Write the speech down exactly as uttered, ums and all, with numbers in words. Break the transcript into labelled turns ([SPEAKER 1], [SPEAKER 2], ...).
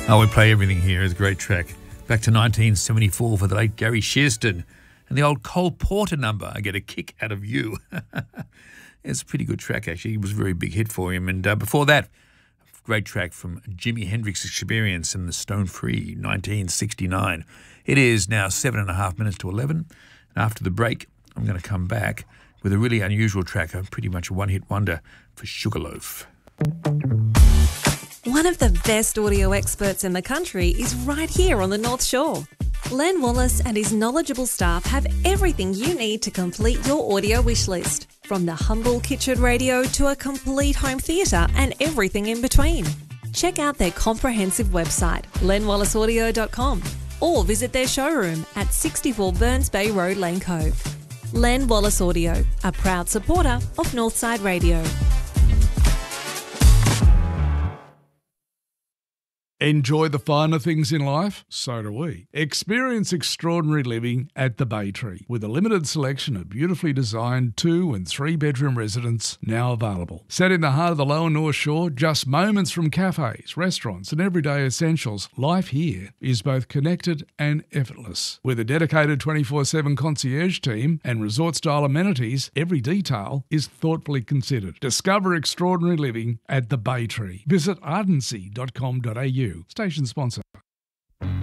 [SPEAKER 1] Oh, we play everything here. It's a great track. Back to nineteen seventy-four for the late Gary Shearston. And the old Cole Porter number, I Get a Kick Out of You. It's a pretty good track, actually. It was a very big hit for him. And uh, before that, a great track from Jimi Hendrix Experience and the Stone Free, nineteen sixty-nine. It is now seven and a half minutes to eleven. And after the break, I'm going to come back with a really unusual track, a pretty much a one-hit wonder for Sugarloaf.
[SPEAKER 2] One of the best audio experts in the country is right here on the North Shore. Len Wallace and his knowledgeable staff have everything you need to complete your audio wish list, from the humble kitchen radio to a complete home theatre and everything in between. Check out their comprehensive website, len wallace audio dot com, or visit their showroom at sixty-four Burns Bay Road, Lane Cove. Len Wallace Audio, a proud supporter of Northside Radio.
[SPEAKER 3] Enjoy the finer things in life? So do we. Experience extraordinary living at the Bay Tree, with a limited selection of beautifully designed two and three bedroom residences now available. Set in the heart of the Lower North Shore, just moments from cafes, restaurants and everyday essentials, life here is both connected and effortless. With a dedicated twenty-four seven concierge team and resort-style amenities, every detail is thoughtfully considered. Discover extraordinary living at the Bay Tree. Visit ardency dot com dot a u. Station sponsor.